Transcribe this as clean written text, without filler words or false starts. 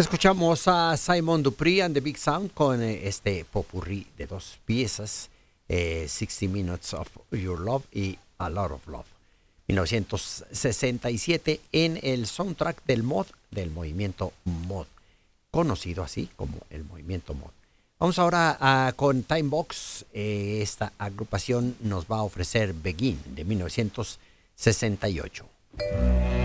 Escuchamos a Simon Dupree and the Big Sound con este popurrí de dos piezas, 60 Minutes of Your Love y A Lot of Love. 1967 en el soundtrack del mod, del movimiento mod, conocido así como el movimiento mod. Vamos ahora con Timebox. Esta agrupación nos va a ofrecer Begin de 1968.